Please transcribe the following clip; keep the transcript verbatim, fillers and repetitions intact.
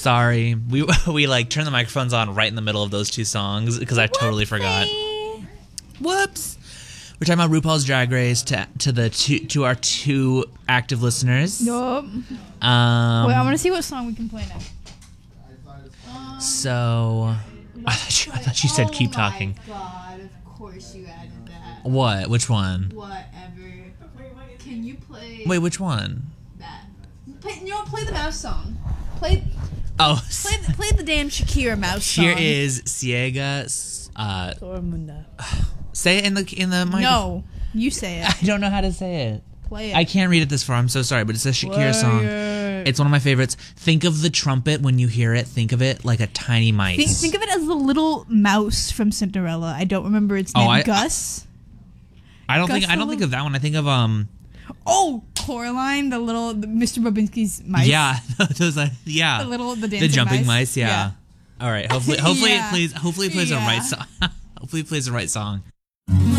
Sorry. We we like turned the microphones on right in the middle of those two songs because I totally forgot. Whoops. We're talking about RuPaul's Drag Race to to the two, to our two active listeners. Nope. Um, Wait, I want to see what song we can play now. So, I thought you, I thought you said keep talking. Oh my god, of course you added that. What? Which one? Whatever. Can you play Wait, which one? that? Play, you know what? Play the mouse song. Play Oh, play the, play the damn Shakira mouse song. here is Ciega. Uh, say it in the in the mic. No, you say it. I don't know how to say it. Play it. I can't read it this far. I'm so sorry, but it's a Shakira Play song. it. It's one of my favorites. Think of the trumpet when you hear it. Think of it like a tiny mice. Think, think of it as the little mouse from Cinderella. I don't remember its Oh, name. I- Gus. I don't Gus think I the don't think little- of that one. I think of um. Oh, Coraline, the little the Mister Bobinski's mice. Yeah, those are yeah. The little the the dancing jumping mice. mice. yeah. Yeah. All right. Hopefully, hopefully Yeah. it plays. Hopefully it plays the Yeah. right song. Hopefully it plays the right song.